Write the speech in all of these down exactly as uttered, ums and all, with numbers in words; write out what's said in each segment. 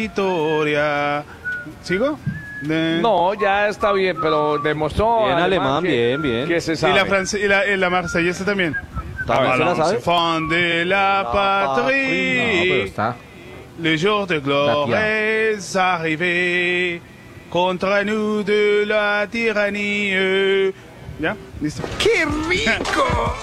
victoria. ¿Sigo? De... No, ya está bien, pero demostró bien alemán, que, bien, bien. que se sabe. Y la, france y la, y la marsellesa también. ¿También se la sabe? Fan de la patrie. No, pero está. Le jour de gloire est arrivé contra nous de la tyrannie. ¿Ya? ¿Listo? ¡Qué rico!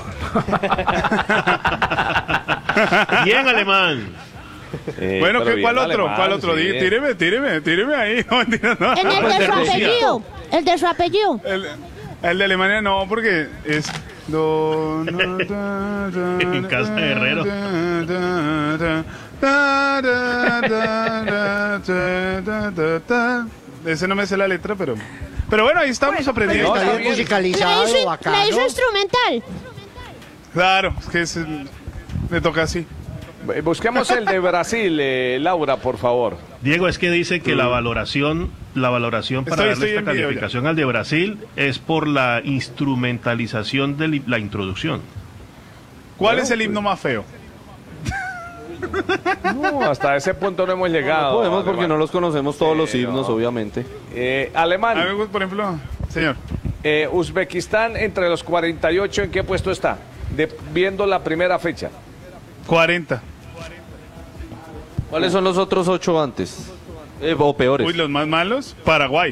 Bien alemán. Eh, Bueno, ¿qué, ¿cuál otro? alemán, ¿Cuál otro? sí. Tíreme, tíreme, tíreme ahí. No, mentira, no. En el de su apellido. El de su apellido. El, el de Alemania no, porque es... Do, no, da, da, En casa de Herrero. da, da, da, da, da, da, da, da, da, da. Ese no me sé la letra, pero... Pero bueno, ahí estamos Bueno, aprendiendo. pero está bien La musicalizado, hizo, bacano. la hizo instrumental. Claro, es que es, me toca así. Busquemos el de Brasil, eh, Laura, por favor. Diego, es que dice que la valoración, la valoración para Estoy- darle estoy esta en video calificación al de Brasil es por la instrumentalización de li- la introducción. ¿Cuál Bueno, es el pues- himno más feo? No, hasta ese punto no hemos llegado. No podemos porque alemán. no los conocemos todos los Sí, himnos, no. obviamente. Eh, A alemán, mí, por ejemplo, señor. eh, Uzbekistán entre los cuarenta y ocho, ¿en qué puesto está? De, viendo la primera fecha. cuarenta. ¿Cuáles son los otros ocho antes? Eh, o peores. Uy, los más malos, Paraguay.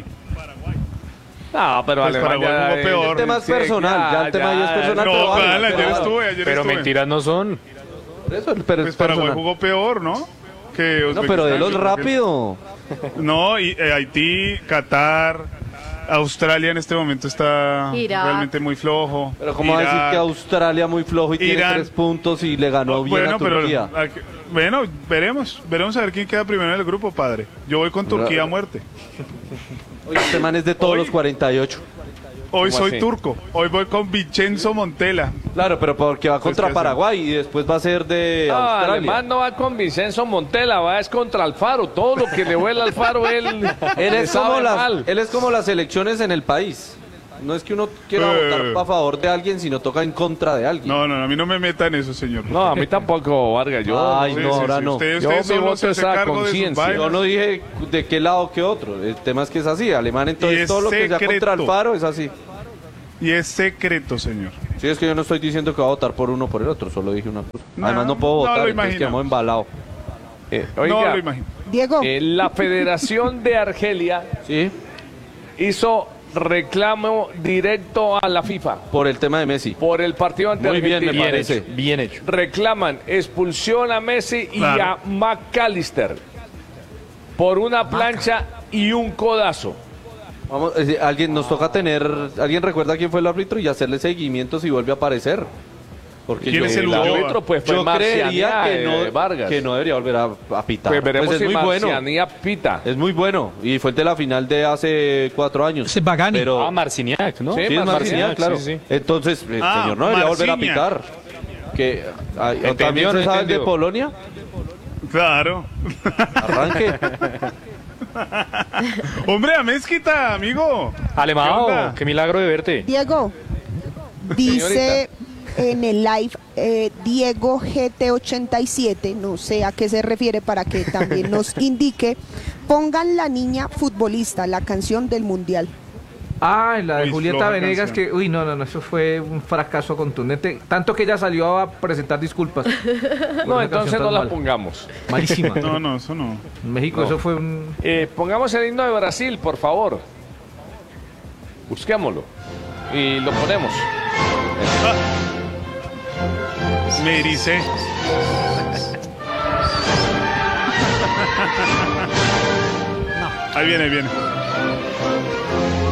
No, pero Pues Alemania, Paraguay jugó eh, peor. El tema es personal, ya el tema ahí es personal. No, pero vale, Alan, ayer vale. estuve, ayer Pero estuve. mentiras no son. Por eso, pero Pues es Paraguay personal. jugó peor, ¿no? Que No, pero de los Uzbekistán. rápido. No, y eh, Haití, Qatar, Australia en este momento está Irak. realmente muy flojo. Pero ¿cómo va a decir Irak. que Australia muy flojo y tiene Irán. tres puntos y le ganó bien Bueno, a Turquía? pero aquí- bueno, veremos, veremos a ver quién queda primero en el grupo, padre. Yo voy con Turquía a muerte. Oye, este man es de todos Hoy- los cuarenta y ocho. Hoy ¿Cómo soy así? turco, hoy voy con Vincenzo Montella. Claro, pero porque va contra ¿qué Paraguay y después va a ser de No, Australia. Alemán no va con Vincenzo Montella, va es contra Alfaro. Todo lo que le vuela a Alfaro, él, Él le es, como sabe las, mal. él es como las elecciones en el país. No es que uno quiera Eh. votar a favor de alguien, sino toca en contra de alguien. No, no, a mí no me metan eso, señor. No, a mí tampoco, Vargas. Yo, Ay, no, ahora no. Ustedes, Yo ustedes mi solo voto se es hacen a cargo de sus conciencia. vainas. Yo no dije de qué lado que otro. El tema es que es así. Alemán, Y entonces es todo lo que sea contra secreto. Alfaro es así. Y es secreto, señor. Sí, es que yo no estoy diciendo que va a votar por uno o por el otro, solo dije una cosa. No, Además no puedo no votar, lo entonces imagino. quedamos embalados. eh, No oiga, lo imagino. Diego, eh, la Federación de Argelia Sí, hizo reclamo directo a la FIFA por el tema de Messi. por el partido ante Muy bien, me Argentina. parece. Bien hecho. Reclaman expulsión a Messi y Claro. a McAllister por una plancha y un codazo. Vamos, eh, alguien nos toca tener, alguien recuerda quién fue el árbitro y hacerle seguimiento si vuelve a aparecer. Porque ¿Quién yo, es el El Udoa? árbitro pues fue yo creería Marcianía, que eh, no, Vargas. que no debería volver a, a pitar. Pues veremos Pues es si muy bueno. Marcianía pita. Es muy bueno y fue el de la final de hace cuatro años. Ese es Pagani. Pero Ah, Marciniak, ¿no? Sí, sí, es Marciniak, Marciniak, claro. sí, sí. Entonces, el Ah, señor no debería volver a Marciniak. pitar. Que ah, ¿Entendió también o no se sabe el de entendió? Polonia. Claro. Arranque. Hombre, a Mezquita, amigo. ¿Qué onda? Alemão, qué milagro de verte. Diego, dice en el live eh, Diego G T ochenta y siete, no sé a qué se refiere para que también nos indique, pongan La Niña Futbolista, la canción del Mundial. Ah, la de Uy, Julieta floja Venegas, canción. que, uy, no, no, no, eso fue un fracaso contundente. Tanto que ella salió a presentar disculpas. Por No, esa entonces canción no tan la mala. pongamos. Malísima. No, no, eso no. En México eso fue un... Eh, pongamos el himno de Brasil, por favor. Busquémoslo. Y lo ponemos. Me ericé. Ahí viene, ahí viene.